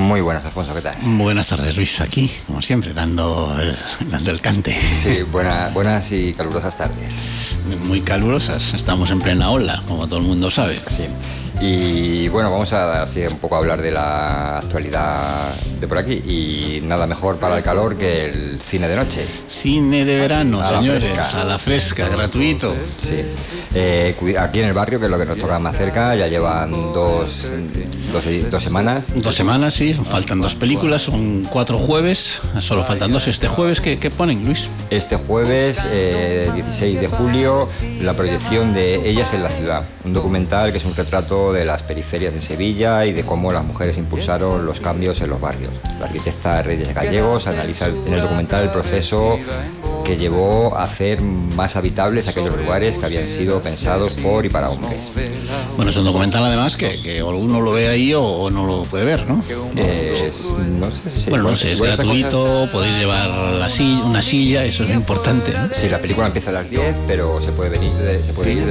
Muy buenas, Alfonso, ¿qué tal? Buenas tardes, Luis, aquí, como siempre, dando el cante. Sí, buenas y calurosas tardes. Muy calurosas, estamos en plena ola, como todo el mundo sabe. Sí, y bueno, vamos a así un poco a hablar de la actualidad de por aquí. Y nada mejor para el calor que el cine de noche. Cine de verano, A la señores, fresca. a la fresca, gratuito. Sí, aquí en el barrio, que es lo que nos toca más cerca, ya llevan dos semanas. 2 semanas, sí, faltan 2 películas, son 4 jueves, solo faltan 2 este jueves. ¿Qué ponen, Luis? Este jueves, 16 de julio, la proyección de Ellas en la ciudad, un documental que es un retrato de las periferias de Sevilla y de cómo las mujeres impulsaron los cambios en los barrios. La arquitecta Reyes Gallegos analiza en el documental el proceso que llevó a hacer más habitables aquellos lugares que habían sido pensados por y para hombres. Bueno, es un documental además que o uno lo ve ahí o no lo puede ver, ¿no? No sé si Bueno, no sé, es gratuito, podéis llevar una silla, eso es lo importante, ¿no? Sí, la película empieza a las 10, pero se puede ir